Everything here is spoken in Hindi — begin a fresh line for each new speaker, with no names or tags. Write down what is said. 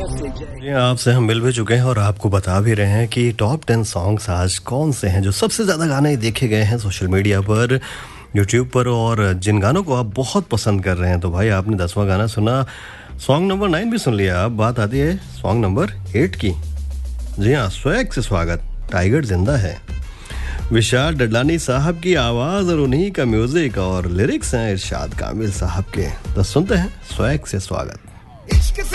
जी, आपसे हम मिल भी चुके हैं और आपको बता भी रहे हैं कि टॉप 10 सॉन्ग्स आज कौन से हैं जो सबसे ज़्यादा गाने देखे गए हैं सोशल मीडिया पर, यूट्यूब पर, और जिन गानों को आप बहुत पसंद कर रहे हैं। तो भाई आपने 10वां गाना सुना, सॉन्ग नंबर 9 भी सुन लिया। अब बात आती है सॉन्ग नंबर 8 की। जी हाँ, स्वैग से स्वागत, टाइगर जिंदा है। विशाल डडलानी साहब की आवाज़ और उन्हीं का म्यूजिक और लिरिक्स हैं इरशाद कामिल साहब के। तो सुनते हैं स्वैग से स्वागत।